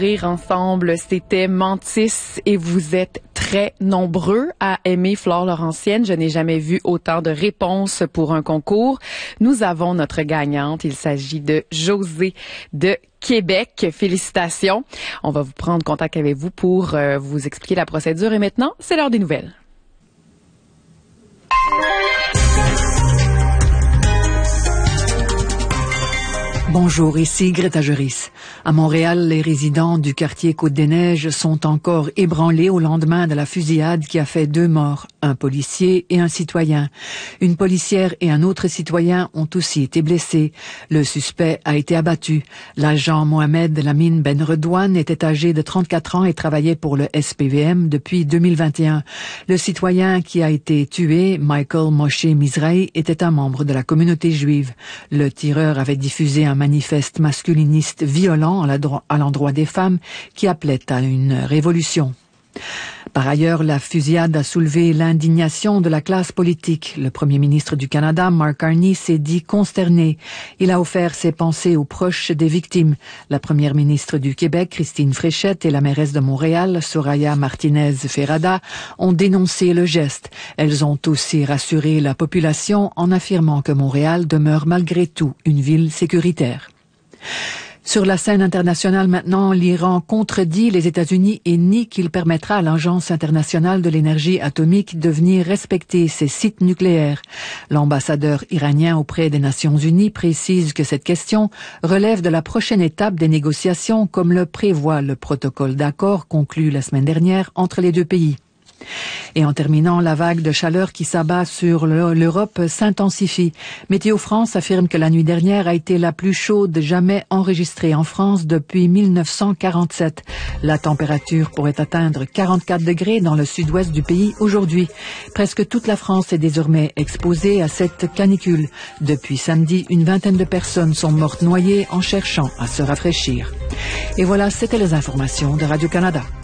Rire ensemble, c'était Mantis et vous êtes très nombreux à aimer Flore Laurentienne. Je n'ai jamais vu autant de réponses pour un concours. Nous avons notre gagnante. Il s'agit de Josée de Québec. Félicitations. On va vous prendre contact avec vous pour vous expliquer la procédure. Et maintenant, c'est l'heure des nouvelles. Bonjour, ici Greta Juris. À Montréal, les résidents du quartier Côte-des-Neiges sont encore ébranlés au lendemain de la fusillade qui a fait 2 morts, un policier et un citoyen. Une policière et un autre citoyen ont aussi été blessés. Le suspect a été abattu. L'agent Mohamed Lamine Ben Redouane était âgé de 34 ans et travaillait pour le SPVM depuis 2021. Le citoyen qui a été tué, Michael Moshe Mizrahi, était un membre de la communauté juive. Le tireur avait diffusé un manifeste masculiniste violent à l'endroit des femmes qui appelait à une révolution. Par ailleurs, la fusillade a soulevé l'indignation de la classe politique. Le premier ministre du Canada, Mark Carney, s'est dit consterné. Il a offert ses pensées aux proches des victimes. La première ministre du Québec, Christine Fréchette, et la mairesse de Montréal, Soraya Martinez-Ferrada, ont dénoncé le geste. Elles ont aussi rassuré la population en affirmant que Montréal demeure malgré tout une ville sécuritaire. Sur la scène internationale maintenant, l'Iran contredit les États-Unis et nie qu'il permettra à l'Agence internationale de l'énergie atomique de venir respecter ses sites nucléaires. L'ambassadeur iranien auprès des Nations Unies précise que cette question relève de la prochaine étape des négociations, comme le prévoit le protocole d'accord conclu la semaine dernière entre les deux pays. Et en terminant, la vague de chaleur qui s'abat sur l'Europe s'intensifie. Météo France affirme que la nuit dernière a été la plus chaude jamais enregistrée en France depuis 1947. La température pourrait atteindre 44 degrés dans le sud-ouest du pays aujourd'hui. Presque toute la France est désormais exposée à cette canicule. Depuis samedi, une vingtaine de personnes sont mortes noyées en cherchant à se rafraîchir. Et voilà, c'était les informations de Radio-Canada.